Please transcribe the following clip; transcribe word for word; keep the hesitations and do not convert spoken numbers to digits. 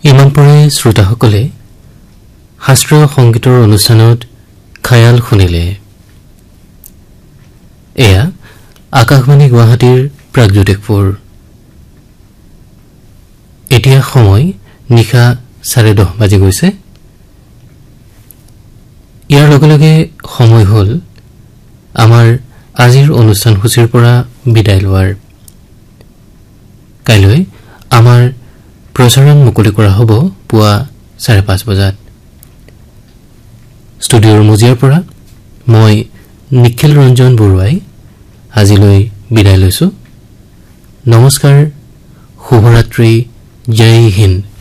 ইমান পৰে শ্ৰোতাসকলে শাস্ত্ৰীয় সংগীতৰ অনুষ্ঠানত খায়াল শুনিলে। এয়া আকাশবাণী গুৱাহাটীৰ প্ৰাগজ্যোতিষপুৰ। এতিয়া সময় নিশা চাৰে দহ বাজি গৈছে। ইয়াৰ লগে লগে সময় হ'ল আমাৰ আজিৰ অনুষ্ঠানসূচীৰ পৰা বিদায় লোৱাৰ। কাইলৈ আমাৰ প্ৰচাৰণ মুকলি কৰা হ'ব পুৱা চাৰে পাঁচ বজাত। ষ্টুডিঅ'ৰ মজিয়াৰ পৰা মই নিখিল ৰঞ্জন বৰুৱাই আজিলৈ বিদায় লৈছো। নমস্কাৰ, শুভৰাত্ৰি, জয় হিন্দ।